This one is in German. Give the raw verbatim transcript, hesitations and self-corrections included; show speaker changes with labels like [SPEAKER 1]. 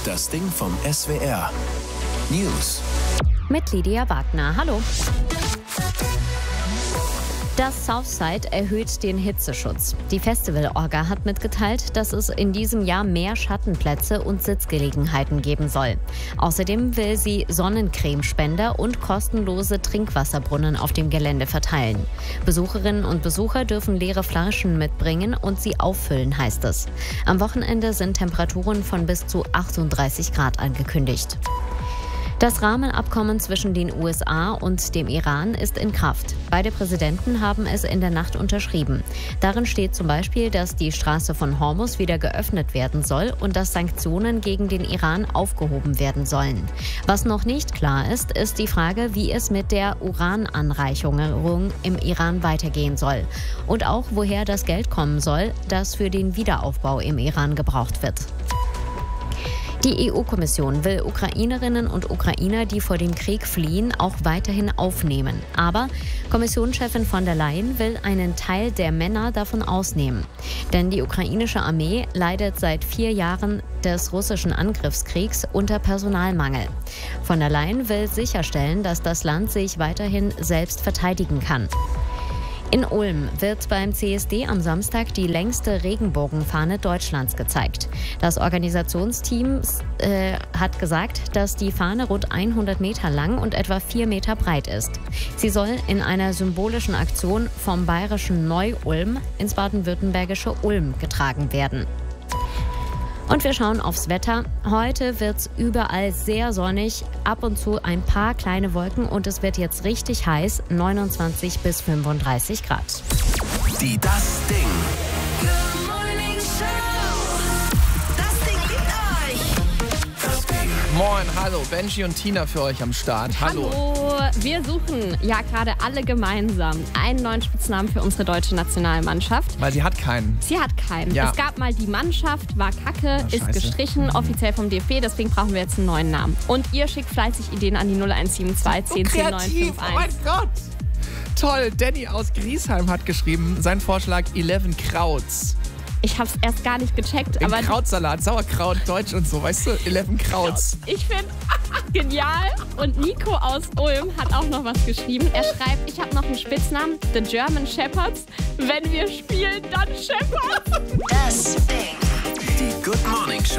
[SPEAKER 1] Das Ding vom S W R. News.
[SPEAKER 2] Mit Lydia Wagner. Hallo. Das Southside erhöht den Hitzeschutz. Die Festivalorga hat mitgeteilt, dass es in diesem Jahr mehr Schattenplätze und Sitzgelegenheiten geben soll. Außerdem will sie Sonnencremespender und kostenlose Trinkwasserbrunnen auf dem Gelände verteilen. Besucherinnen und Besucher dürfen leere Flaschen mitbringen und sie auffüllen, heißt es. Am Wochenende sind Temperaturen von bis zu achtunddreißig Grad angekündigt. Das Rahmenabkommen zwischen den U S A und dem Iran ist in Kraft. Beide Präsidenten haben es in der Nacht unterschrieben. Darin steht zum Beispiel, dass die Straße von Hormuz wieder geöffnet werden soll und dass Sanktionen gegen den Iran aufgehoben werden sollen. Was noch nicht klar ist, ist die Frage, wie es mit der Urananreicherung im Iran weitergehen soll. Und auch, woher das Geld kommen soll, das für den Wiederaufbau im Iran gebraucht wird. Die E U-Kommission will Ukrainerinnen und Ukrainer, die vor dem Krieg fliehen, auch weiterhin aufnehmen. Aber Kommissionschefin von der Leyen will einen Teil der Männer davon ausnehmen. Denn die ukrainische Armee leidet seit vier Jahren des russischen Angriffskriegs unter Personalmangel. Von der Leyen will sicherstellen, dass das Land sich weiterhin selbst verteidigen kann. In Ulm wird beim C S D am Samstag die längste Regenbogenfahne Deutschlands gezeigt. Das Organisationsteam äh, hat gesagt, dass die Fahne rund hundert Meter lang und etwa vier Meter breit ist. Sie soll in einer symbolischen Aktion vom bayerischen Neu-Ulm ins baden-württembergische Ulm getragen werden. Und wir schauen aufs Wetter. Heute wird es überall sehr sonnig, ab und zu ein paar kleine Wolken und es wird jetzt richtig heiß, neunundzwanzig bis fünfunddreißig Grad.
[SPEAKER 1] Die Das Ding.
[SPEAKER 3] Good Morning Show. Das Ding liebt euch.
[SPEAKER 1] Das Ding.
[SPEAKER 4] Moin, hallo, Benji und Tina für euch am Start. Hallo.
[SPEAKER 5] Hallo, wir suchen ja gerade alle gemeinsam einen neuen Spitznamen für unsere deutsche Nationalmannschaft.
[SPEAKER 4] Weil sie hat keinen.
[SPEAKER 5] Sie hat keinen.
[SPEAKER 4] Ja.
[SPEAKER 5] Es gab mal die Mannschaft, war kacke,
[SPEAKER 4] Oh,
[SPEAKER 5] ist
[SPEAKER 4] scheiße.
[SPEAKER 5] gestrichen, offiziell vom D F B, deswegen brauchen wir jetzt einen neuen Namen. Und ihr schickt fleißig Ideen an die null eins sieben zwei zehn zehn neun
[SPEAKER 4] Kreativ,
[SPEAKER 5] fünf
[SPEAKER 4] oh mein
[SPEAKER 5] eins.
[SPEAKER 4] Gott. Toll, Danny aus Griesheim hat geschrieben, sein Vorschlag elf Krauts.
[SPEAKER 5] Ich hab's erst gar nicht gecheckt,
[SPEAKER 4] Im
[SPEAKER 5] aber
[SPEAKER 4] Krautsalat, Sauerkraut, Deutsch und so, weißt du, elf Krauts.
[SPEAKER 5] ich finde genial. Und Nico aus Ulm hat auch noch was geschrieben. Er schreibt, ich habe noch einen Spitznamen, The German Shepherds. Wenn wir spielen, dann Shepherds.
[SPEAKER 3] Das Ding.
[SPEAKER 1] Die Good Morning Show.